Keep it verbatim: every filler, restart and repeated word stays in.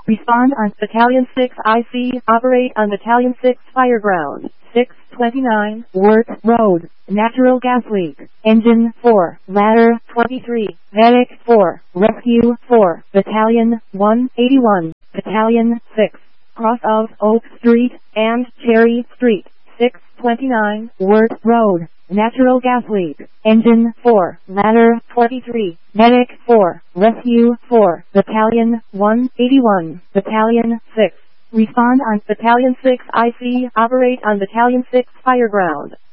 Respond on Battalion six I C. Operate on Battalion six Fireground. six twenty-nine, Work Road. Natural gas leak. Engine four. Ladder twenty-three. Medic four. Rescue four. Battalion one eighty-one. Battalion six. Cross of Oak Street and Cherry Street. six twenty-nine, Work Road. Natural gas leak. Engine four. Ladder twenty-three. Medic four. Rescue four. Battalion one eighty-one. Battalion six. Respond on Battalion six I C. Operate on Battalion six Fireground.